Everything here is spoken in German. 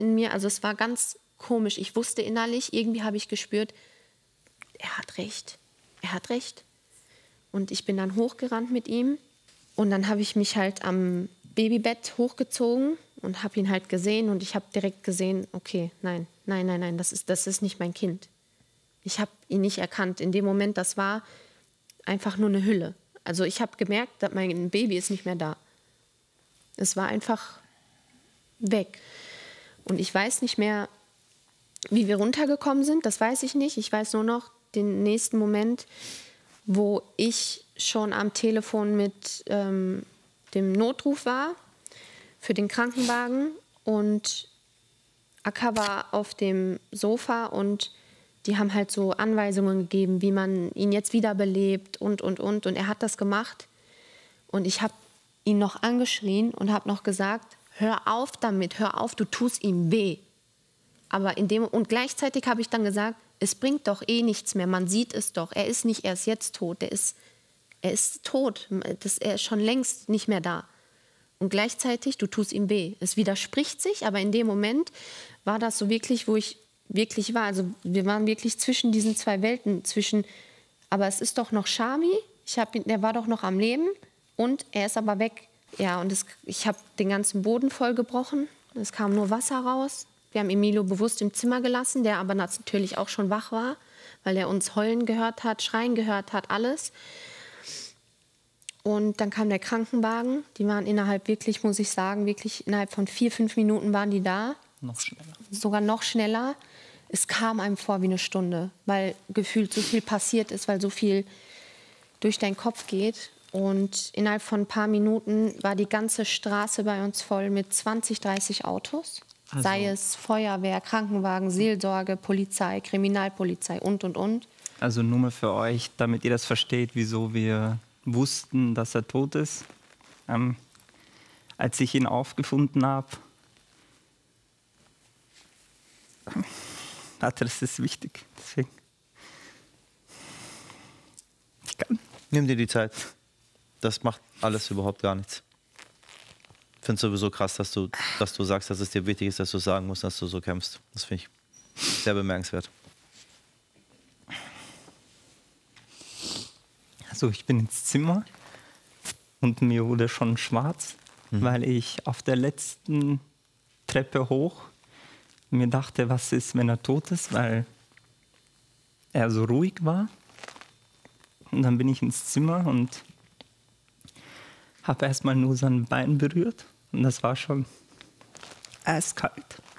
in mir, also es war ganz komisch. Ich wusste innerlich, irgendwie habe ich gespürt, er hat recht. Er hat recht. Und ich bin dann hochgerannt mit ihm. Und dann habe ich mich halt am Babybett hochgezogen und habe ihn halt gesehen. Und ich habe direkt gesehen, okay, nein, das ist nicht mein Kind. Ich habe ihn nicht erkannt. In dem Moment, das war einfach nur eine Hülle. Also ich habe gemerkt, dass mein Baby ist nicht mehr da. Es war einfach weg. Und ich weiß nicht mehr, wie wir runtergekommen sind. Das weiß ich nicht. Ich weiß nur noch den nächsten Moment, wo ich schon am Telefon mit dem Notruf war für den Krankenwagen. Und Akka war auf dem Sofa und die haben halt so Anweisungen gegeben, wie man ihn jetzt wiederbelebt und. Und er hat das gemacht. Und ich habe ihn noch angeschrien und habe noch gesagt, hör auf damit, hör auf, du tust ihm weh. Aber und gleichzeitig habe ich dann gesagt, es bringt doch eh nichts mehr, man sieht es doch. Er ist nicht erst jetzt tot, er ist tot. Er ist schon längst nicht mehr da. Und gleichzeitig, du tust ihm weh. Es widerspricht sich, aber in dem Moment war das so wirklich, wo ich wirklich war. Also wir waren wirklich zwischen diesen zwei Welten. Aber es ist doch noch Shami, der war doch noch am Leben und er ist aber weg. Ja, und ich habe den ganzen Boden vollgebrochen. Es kam nur Wasser raus. Wir haben Emilio bewusst im Zimmer gelassen, der aber natürlich auch schon wach war, weil er uns heulen gehört hat, schreien gehört hat, alles. Und dann kam der Krankenwagen. Die waren innerhalb wirklich, muss ich sagen, wirklich innerhalb von 4-5 Minuten waren die da. Noch schneller. Sogar noch schneller. Es kam einem vor wie eine Stunde, weil gefühlt so viel passiert ist, weil so viel durch deinen Kopf geht. Und innerhalb von ein paar Minuten war die ganze Straße bei uns voll mit 20, 30 Autos. Also. Sei es Feuerwehr, Krankenwagen, Seelsorge, Polizei, Kriminalpolizei und. Also nur mal für euch, damit ihr das versteht, wieso wir wussten, dass er tot ist. Als ich ihn aufgefunden habe, das ist wichtig. Deswegen. Ich kann. Nimm dir die Zeit. Das macht alles überhaupt gar nichts. Ich finde es sowieso krass, dass du sagst, dass es dir wichtig ist, dass du sagen musst, dass du so kämpfst. Das finde ich sehr bemerkenswert. Also ich bin ins Zimmer und mir wurde schon schwarz, weil ich auf der letzten Treppe hoch mir dachte, was ist, wenn er tot ist, weil er so ruhig war. Und dann bin ich ins Zimmer und habe erstmal nur sein Bein berührt. Und das war schon eiskalt.